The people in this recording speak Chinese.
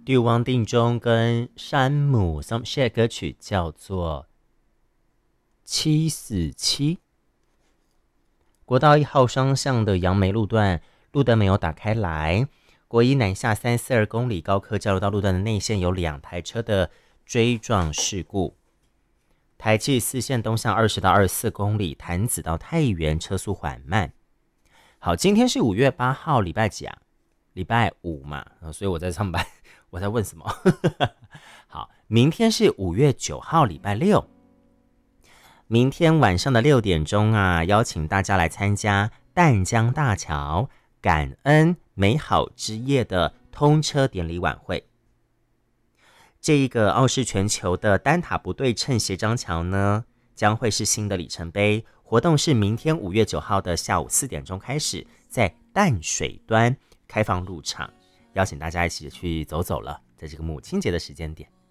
帝王定中跟山姆 Some Shit 歌曲叫做747。国道1号双向的杨梅路段路灯没有打开来，国一南下342公里高科交流道路段的内线有2台车的追撞事故。台七4线东向20到24公里，潭子到太原车速缓慢。好，今天是5月8号，礼拜几啊？礼拜5嘛，所以我在上班。我在问什么？好，明天是5月9号，礼拜6。明天晚上的6点钟啊，邀请大家来参加淡江大桥感恩美好之夜的通车典礼晚会。这一个傲视全球的单塔不对称斜张桥呢，将会是新的里程碑。活动是明天5月9号的下午4点钟开始，在淡水端开放入场，邀请大家一起去走走了，在这个母亲节的时间点。